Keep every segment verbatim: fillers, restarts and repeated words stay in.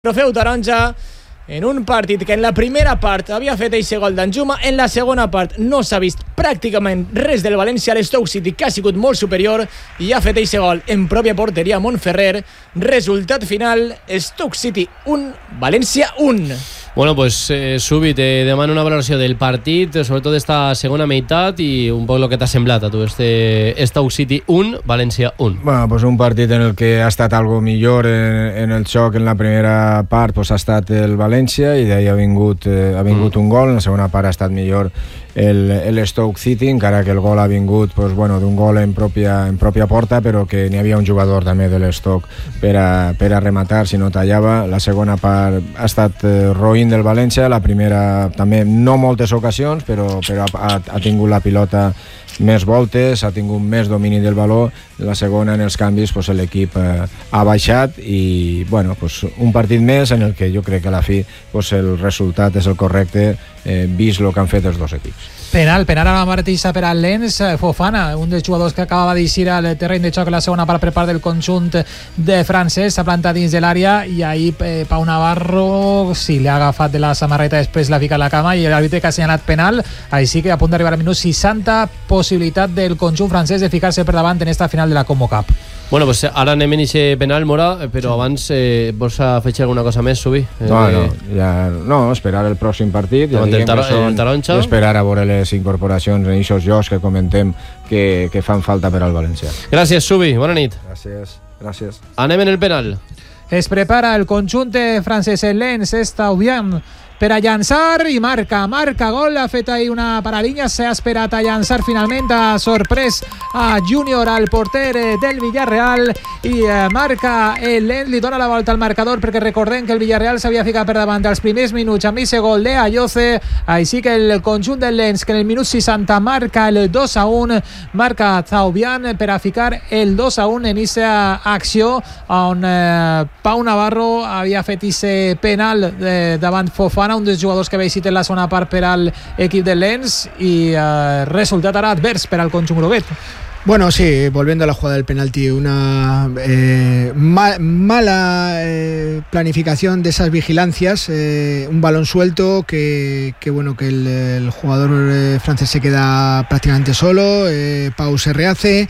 Trofeu taronja en un partit que en la primera part havia fet eixe gol d'Anjuma, en la segona part no s'ha vist pràcticament res del València. L'Stoke City, que ha sigut molt superior i ha fet eixe gol en pròpia porteria a Montferrer. Resultat final: Stoke City un, València un. Bueno, pues eh, Subi, te demano una valoració del partit, sobretot d'esta segona meitat, i un poc el que t'ha semblat a tu, este Stoke City un, València un. Bueno, pues un partit en el que ha estat algo millor en, en el xoc. En la primera part pues ha estat el València i d'ahí ha vingut, eh, ha vingut mm. un gol. En la segona part ha estat millor el, el Stoke City, encara que el gol ha vingut pues, bueno, d'un gol en pròpia, en pròpia porta, però que n'hi havia un jugador també de l'Stoke per a, per a rematar si no tallava. La segona part ha estat eh, roïn del València, la primera també no moltes ocasions, però, però ha, ha tingut la pilota més voltes, ha tingut més domini del valor. La segona, en els canvis, pues, l'equip eh, ha baixat i bueno, pues, un partit més en el que jo crec que a la fi pues, el resultat és el correcte, eh, vist el que han fet els dos equips. Penal, penal ara mateix per al Lens. Fofana, un dels jugadors que acabava d'eixir al terreny de xoc en la segona part per part del conjunt de francès, s'ha plantat dins de l'àrea i ahir eh, Pau Navarro sí, li ha agafat de la samarreta, després l'ha ficat a la cama i l'àrbitre que ha assenyalat penal. Així que a punt d'arribar al minut seixanta, possibilitat del conjunt francès de ficar-se per davant en esta final de la Conmo Cup. Bueno, pues ara anem en ese penal, Mora, però abans eh, vols afegir alguna cosa més, Subi? Eh, no, no, ja, no, esperar el pròxim partit, ja el, tar el taronja, i esperar a veure les incorporacions en aquests jocs que comentem que, que fan falta per al València. Gràcies, Subi, bona nit. Gràcies, gràcies. Anem en el penal. Es prepara el conjunt francès. El Lens està obviant per a llançar i marca, marca gol. Ha fet ahir una paradinya, s'ha esperat a llançar finalment, ha sorprès a Júnior, al porter del Villarreal, i eh, marca el Lens, li dona la volta al marcador, perquè recordem que el Villarreal s'havia ficat per davant als primers minuts amb aquest gol de Ayoce. Així que el conjunt del Lens, que en el minut seixanta marca el dos a un, marca Zaubian per a ficar el dos a un en aquesta acció on eh, Pau Navarro havia fet aquest penal de, davant Fofana, un dels jugadors que havia eixit en la segona part per al equip del Lens, i eh, resultat ara advers per al conjunt groguet. Bueno, sí, volviendo a la jugada del penalti, una eh, ma mala eh, planificación de esas vigilancias, eh, un balón suelto que, que bueno, que el, el jugador eh, francés se queda prácticamente solo, eh, Pau se rehace,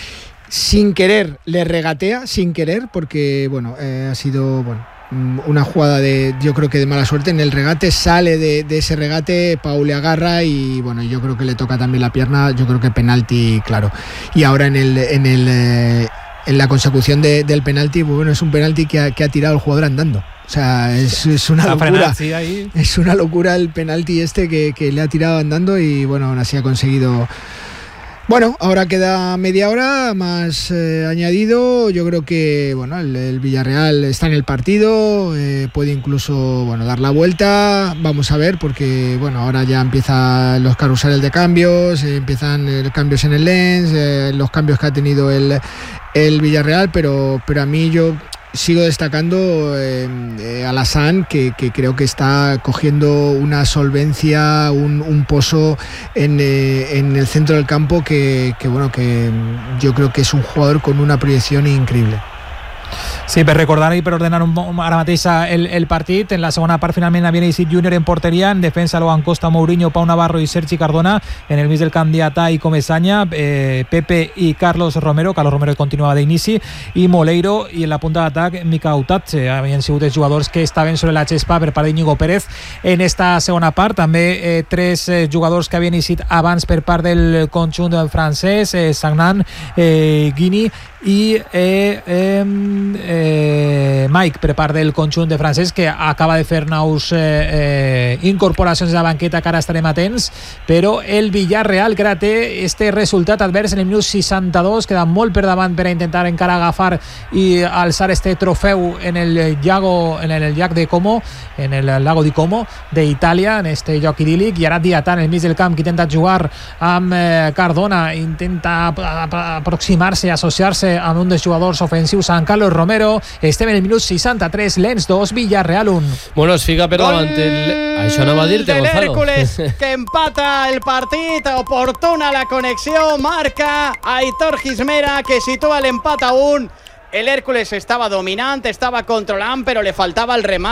sin querer le regatea, sin querer, porque bueno, eh, ha sido bueno una jugada de, yo creo que de mala suerte. En el regate sale de, de ese regate, Pau le agarra y bueno, yo creo que le toca también la pierna. Yo creo que penalti, claro. Y ahora en el en el eh, en la consecución de, del penalti, bueno, es un penalti que ha, que ha tirado el jugador andando. O sea, es, es una locura. Frenar, sí, ahí. Es una locura el penalti este que, que le ha tirado andando y bueno, aún así ha conseguido. Bueno, ahora queda media hora más eh, añadido. Yo creo que bueno, el, el Villarreal está en el partido, eh, puede incluso bueno, dar la vuelta. Vamos a ver, porque bueno, ahora ya empiezan los carruseles de cambios, eh, empiezan eh, cambios en el Lens, eh, los cambios que ha tenido el, el Villarreal, pero, pero a mí yo sigo destacando eh, eh, a Alassane, que, que creo que está cogiendo una solvencia, un, un pozo en, eh, en el centro del campo que, que bueno, que yo creo que es un jugador con una proyección increíble. Sí, per recordar i per ordenar un, ara mateix el, el partit. En la segona part finalment havia eixit Júnior en porteria, en defensa Logan Costa, Mourinho, Pau Navarro i Sergi Cardona, en el mig del camp Diatà i Comesaña, eh, Pepe i Carlos Romero. Carlos Romero continuava d'inici, i Moleiro, i en la punta d'atac Mika Utatxe. Havien sigut els jugadors que estaven sobre la xespa per part d'Iñigo Pérez en esta segona part. També eh, tres eh, jugadors que havien eixit abans per part del conjunt francès, eh, Sagnan, eh, Guini i eh, eh, eh, Mike per part del conjunt de francès, que acaba de fer nous eh, eh, incorporacions de la banqueta, que ara estarem atents. Però el Villarreal, que ara té este resultat advers en el minut seixanta-dos, queda molt per davant per a intentar encara agafar i alçar este trofeu en el llago, en el llac de Como, en el lago di Como d'Itàlia, en este lloc idíl·lic. I ara Diatà en el mig del camp, que intenta jugar amb eh, Cardona, intenta aproximar-se, associar-se amb un dels jugadors ofensius, San Carlos Romero. Estem en el minut seixanta-tres, Lens dos, Villarreal un. Bueno, es fica per davant el... Això anava a dir-te, Gonzalo. Del Hércules, que empata el partit, oportuna la connexió, marca Aitor Gismera, que situa l'empat a un. el Hércules estava dominant, estava controlant, però le faltava el remate.